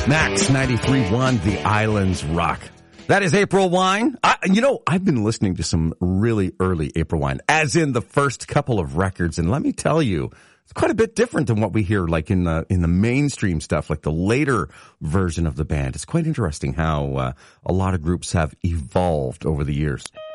Max 93.1, The Islands Rock. That is April Wine. I've been listening to some really early April Wine, as in the first couple of records, and let me tell you, it's quite a bit different than what we hear like in the mainstream stuff, like the later version of the band. It's quite interesting how a lot of groups have evolved over the years.